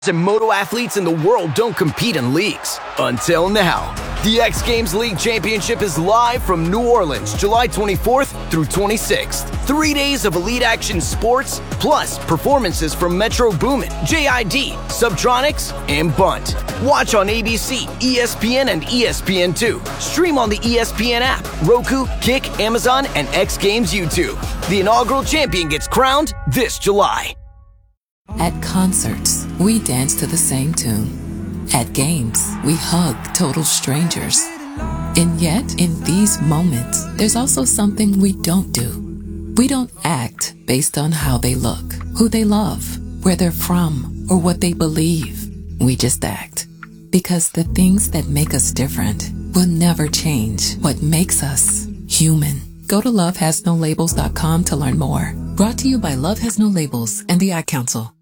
and moto athletes in the world don't compete in leagues. Until now. The X Games League Championship is live from New Orleans, July 24th through 26th. 3 days of elite action sports, plus performances from Metro Boomin, JID, Subtronics, and Bunt. Watch on ABC, ESPN, and ESPN2. Stream on the ESPN app, Roku, Kick, Amazon, and X Games YouTube. The inaugural champion gets crowned this July. At concerts, we dance to the same tune. At games, we hug total strangers. And yet, in these moments, there's also something we don't do. We don't act based on how they look, who they love, where they're from, or what they believe. We just act. Because the things that make us different will never change what makes us human. Go to lovehasnolabels.com to learn more. Brought to you by Love Has No Labels and the Ad Council.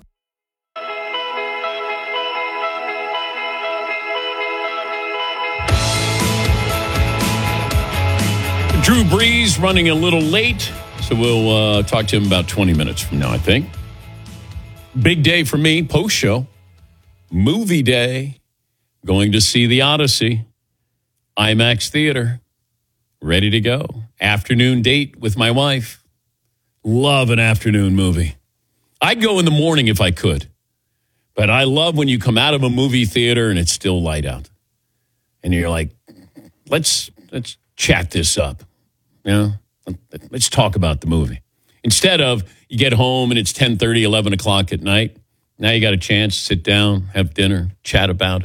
Drew Brees running a little late, so we'll talk to him about 20 minutes from now, I think. Big day for me, post-show. Movie day. Going to see The Odyssey. IMAX Theater. Ready to go. Afternoon date with my wife. Love an afternoon movie. I'd go in the morning if I could. But I love when you come out of a movie theater and it's still light out. And you're like, let's chat this up. You know, let's talk about the movie. Instead of you get home and it's 10:30, 11 o'clock at night. Now you got a chance to sit down, have dinner, chat about it.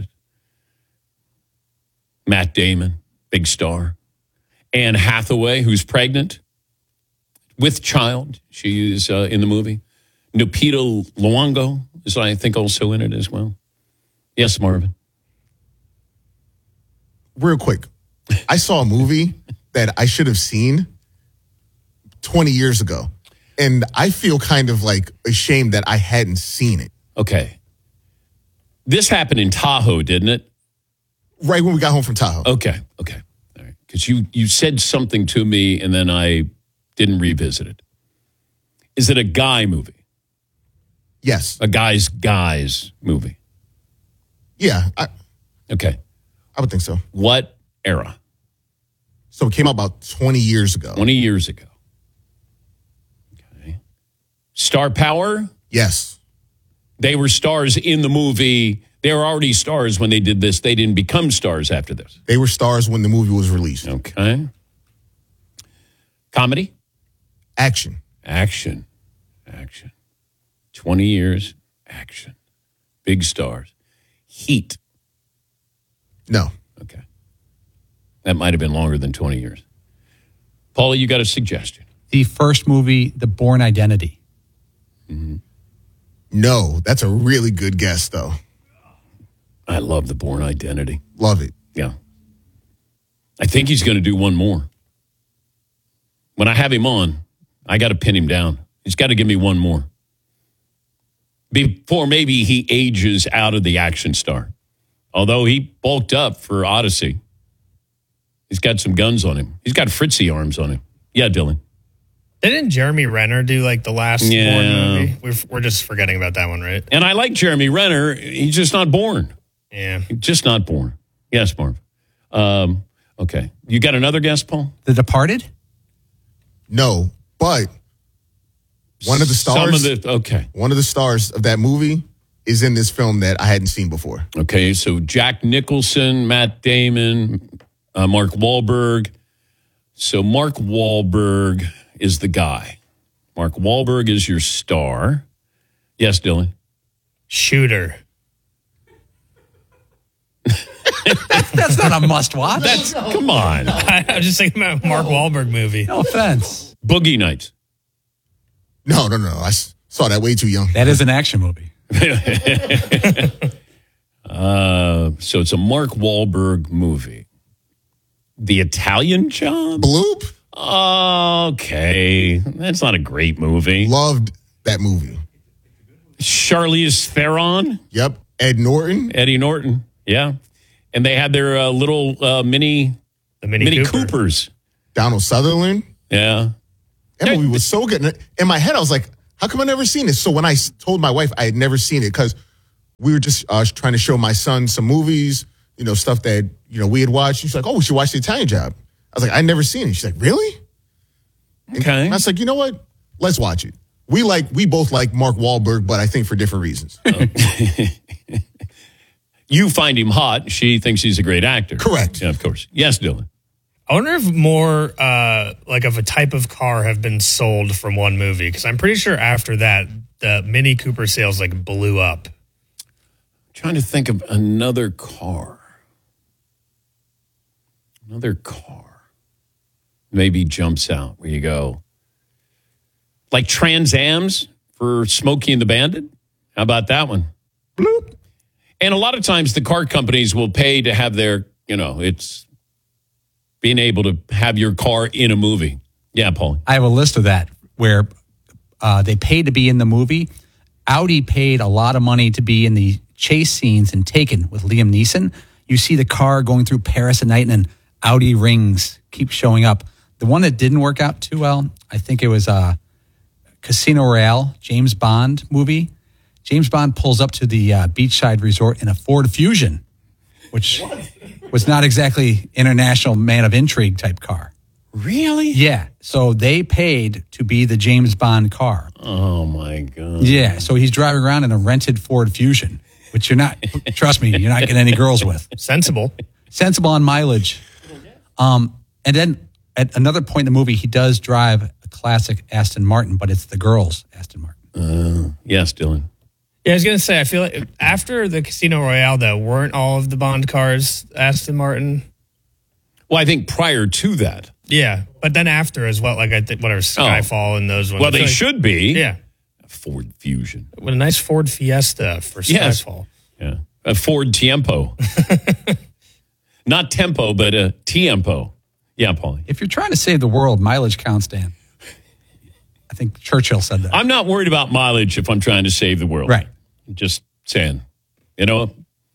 Matt Damon, big star. Anne Hathaway, who's pregnant with child. She is in the movie. Lupita Nyong'o is, I think, also in it as well. Yes, Marvin. Real quick. I saw a movie that I should have seen 20 years ago. And I feel kind of like ashamed that I hadn't seen it. Okay. This happened in Tahoe, didn't it? Right when we got home from Tahoe. Okay. All right. Because you said something to me and then I didn't revisit it. Is it a guy movie? Yes. A guys movie? Yeah. Okay. I would think so. What era? So it came out about 20 years ago. 20 years ago. Okay. Star power? Yes. They were stars in the movie. They were already stars when they did this. They didn't become stars after this. They were stars when the movie was released. Okay. Comedy? Action. 20 years, action. Big stars. Heat. No. Okay. That might have been longer than 20 years. Paula, you got a suggestion? The first movie, The Bourne Identity. Mm-hmm. No, that's a really good guess, though. I love The Bourne Identity. Love it. Yeah. I think he's going to do one more. When I have him on, I got to pin him down. He's got to give me one more. Before maybe he ages out of the action star. Although he bulked up for Odyssey. He's got some guns on him. He's got Fritzy arms on him. Yeah, Dylan. Didn't Jeremy Renner do like the last Bourne movie? We're just forgetting about that one, right? And I like Jeremy Renner. He's just not born. Yeah. Just not born. Yes, Marv. Okay. You got another guess, Paul? The Departed? No, but one of the stars. One of the stars of that movie is in this film that I hadn't seen before. Okay, so Jack Nicholson, Matt Damon, Mark Wahlberg. So Mark Wahlberg is the guy. Mark Wahlberg is your star. Yes, Dylan? Shooter. That's not a must-watch. Come on. I'm just thinking about a Mark Wahlberg movie. No offense. Boogie Nights. No. I saw that way too young. That is an action movie. So it's a Mark Wahlberg movie. The Italian Job? Bloop? Okay. That's not a great movie. Loved that movie. Charlize Theron? Yep. Eddie Norton. Yeah. And they had their little Mini Coopers. Donald Sutherland. Yeah. That movie was so good. In my head, I was like, how come I never seen this? So when I told my wife I had never seen it, because we were just trying to show my son some movies, stuff that, we had watched. She's like, oh, we should watch The Italian Job. I was like, I'd never seen it. She's like, really? Okay. And I was like, you know what? Let's watch it. We both like Mark Wahlberg, but I think for different reasons. You find him hot. She thinks he's a great actor. Correct. Yeah, of course. Yes, Dylan. I wonder if more of a type of car have been sold from one movie, because I'm pretty sure after that, the Mini Cooper sales blew up. I'm trying to think of another car. Another car maybe jumps out where you go. Like Trans Ams for Smokey and the Bandit. How about that one? Bloop. And a lot of times the car companies will pay to have their, it's being able to have your car in a movie. Yeah, Paul. I have a list of that where they paid to be in the movie. Audi paid a lot of money to be in the chase scenes in Taken with Liam Neeson. You see the car going through Paris at night and then Audi rings keep showing up. The one that didn't work out too well, I think it was Casino Royale, James Bond movie. James Bond pulls up to the beachside resort in a Ford Fusion, which was not exactly international man of intrigue type car. Really? Yeah. So they paid to be the James Bond car. Oh, my God. Yeah. So he's driving around in a rented Ford Fusion, which you're not, trust me, you're not getting any girls with. Sensible On mileage. And then at another point in the movie, he does drive a classic Aston Martin, but it's the girls' Aston Martin. Yes, Dylan. Yeah, I was going to say, I feel like after the Casino Royale, though, weren't all of the Bond cars Aston Martin? Well, I think prior to that. Yeah, but then after as well, I think whatever, Skyfall and those ones. Well, they should be. Yeah. A Ford Fusion. With a nice Ford Fiesta for Skyfall. Yes. Yeah. A Ford Tiempo. Not Tempo, but a Tiempo. Yeah, Paulie. If you're trying to save the world, mileage counts, Dan. I think Churchill said that. I'm not worried about mileage if I'm trying to save the world. Right. Just saying. Are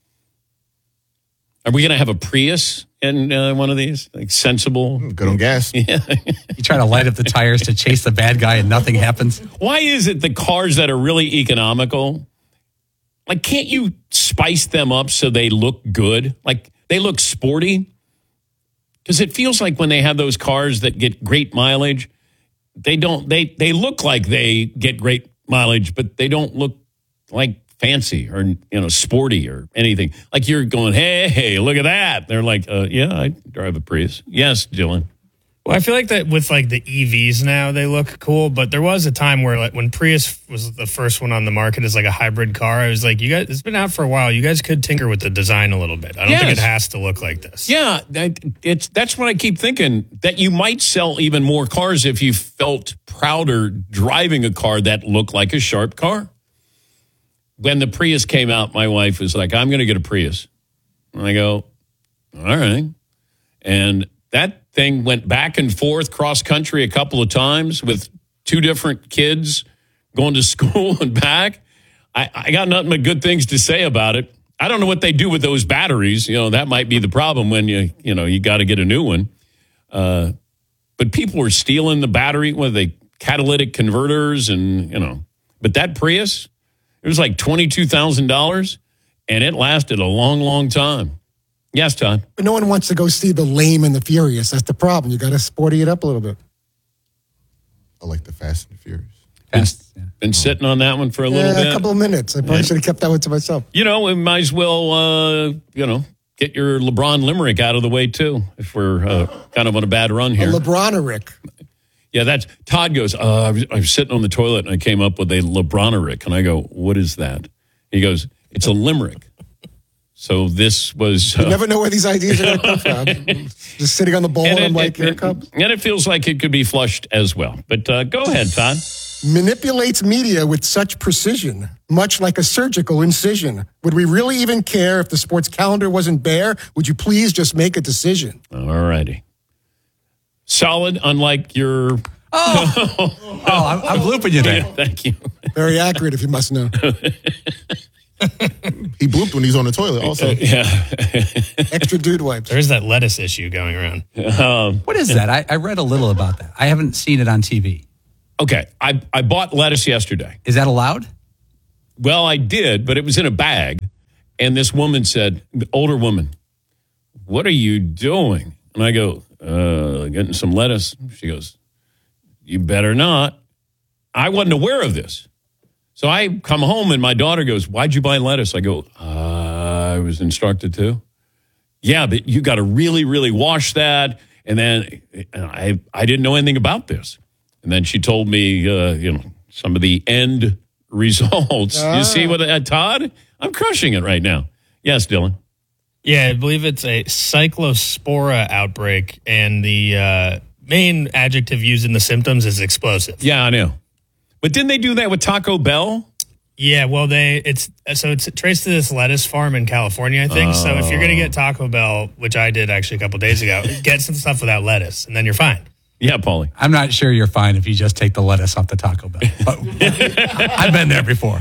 we going to have a Prius in one of these? Like sensible? Good on gas. Yeah. You try to light up the tires to chase the bad guy and nothing happens. Why is it the cars that are really economical, like, can't you spice them up so they look good? Like, they look sporty? Because it feels like when they have those cars that get great mileage, they look like they get great mileage, but they don't look like fancy or, sporty or anything. Like you're going, hey, look at that. They're like, yeah, I drive a Prius. Yes, Dylan. Well, I feel like that with the EVs now, they look cool. But there was a time where when Prius was the first one on the market as a hybrid car, I was like, you guys, it's been out for a while. You guys could tinker with the design a little bit. I don't think it has to look like this. Yeah, that's what I keep thinking, that you might sell even more cars if you felt prouder driving a car that looked like a sharp car. When the Prius came out, my wife was like, I'm going to get a Prius. And I go, all right. And that thing went back and forth cross country a couple of times with two different kids going to school and back. I got nothing but good things to say about it. I don't know what they do with those batteries. That might be the problem when you got to get a new one. But people were stealing the battery with the catalytic converters and, but that Prius, it was like $22,000 and it lasted a long, long time. Yes, Todd. But no one wants to go see The Lame and the Furious. That's the problem. You got to sporty it up a little bit. I like the Fast and Furious. Been sitting on that one for a little bit. A couple of minutes. I probably should have kept that one to myself. We might as well, get your LeBron limerick out of the way, too, if we're kind of on a bad run here. A LeBronerick. Yeah, that's Todd goes, I was sitting on the toilet and I came up with a LeBronerick. And I go, what is that? He goes, it's a limerick. So this was... You never know where these ideas are going to come from. Just sitting on the bowl and I'm like, here it comes. And it feels like it could be flushed as well. But go ahead, Todd. Manipulates media with such precision, much like a surgical incision. Would we really even care if the sports calendar wasn't bare? Would you please just make a decision? All righty. Solid, unlike your... I'm looping you there. Yeah, thank you. Very accurate, if you must know. He blooped when he's on the toilet also. Yeah. Extra dude wipes. There's that lettuce issue going around. What is that? I read a little about that. I haven't seen it on TV. Okay, I bought lettuce yesterday. Is that allowed? Well, I did, but it was in a bag. And this woman said, the older woman, what are you doing? And I go, getting some lettuce. She goes, you better not. I wasn't aware of this. So I come home and my daughter goes, why'd you buy lettuce? I go, I was instructed to. Yeah, but you got to really, really wash that. And then I didn't know anything about this. And then she told me, some of the end results. You see what, Todd? I'm crushing it right now. Yes, Dylan. Yeah, I believe it's a cyclospora outbreak, and the main adjective used in the symptoms is explosive. Yeah, I know. But didn't they do that with Taco Bell? Yeah, well, it's traced to this lettuce farm in California, I think. So if you're going to get Taco Bell, which I did actually a couple days ago, get some stuff without lettuce, and then you're fine. Yeah, Paulie. I'm not sure you're fine if you just take the lettuce off the Taco Bell. But I've been there before.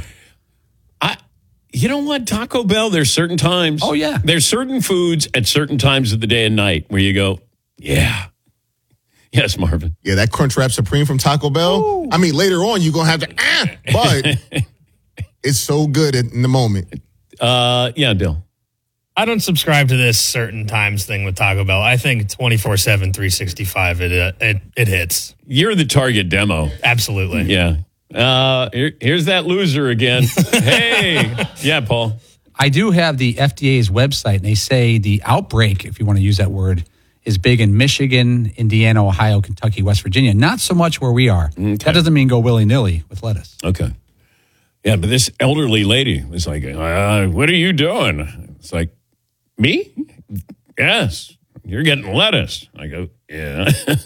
You know what? Taco Bell, there's certain times. Oh, yeah. There's certain foods at certain times of the day and night where you go, yeah. Yes, Marvin. Yeah, that Crunchwrap Supreme from Taco Bell. Ooh. I mean, later on, you're going to have to, but it's so good in the moment. Yeah, Dill. I don't subscribe to this certain times thing with Taco Bell. I think 24/7, 365, it hits. You're the target demo. Absolutely. Yeah. Here's that loser again. Hey. Yeah, Paul. I do have the FDA's website, and they say the outbreak, if you want to use that word, is big in Michigan, Indiana, Ohio, Kentucky, West Virginia. Not so much where we are. Okay. That doesn't mean go willy-nilly with lettuce. Okay. Yeah, but this elderly lady was like, what are you doing? It's like, me? Yes. You're getting lettuce. I go, yeah.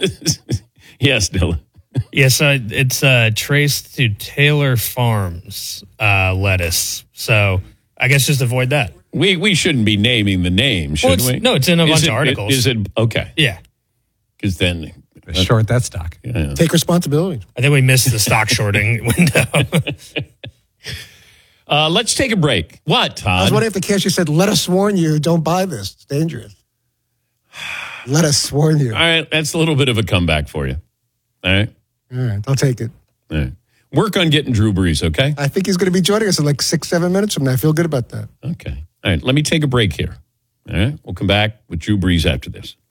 Yes, Dylan. Yes, it's traced to Taylor Farms lettuce. So I guess just avoid that. We shouldn't be naming the name, should we? No, it's in a bunch of articles. Is it okay? Yeah. Because then short that stock. Yeah. Take responsibility. I think we missed the stock shorting window. Let's take a break. What, Todd? I was wondering if the cashier said, let us warn you, don't buy this. It's dangerous. Let us warn you. All right, that's a little bit of a comeback for you. All right? All right, I'll take it. All right. Work on getting Drew Brees, okay? I think he's going to be joining us in like 6-7 minutes from now. I feel good about that. Okay. All right, let me take a break here. All right, we'll come back with Drew Brees after this.